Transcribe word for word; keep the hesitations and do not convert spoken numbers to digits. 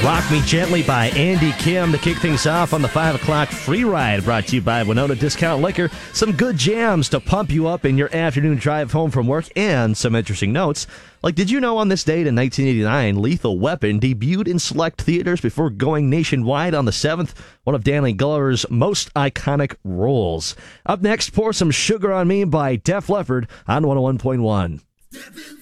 Rock Me Gently by Andy Kim to kick things off on the five o'clock free ride, brought to you by Winona Discount Liquor. Some good jams to pump you up in your afternoon drive home from work, and some interesting notes. Like, did you know on this date in nineteen eighty-nine, Lethal Weapon debuted in select theaters before going nationwide on the seventh? One of Danny Glover's most iconic roles. Up next, Pour Some Sugar on Me by Def Leppard on one oh one point one.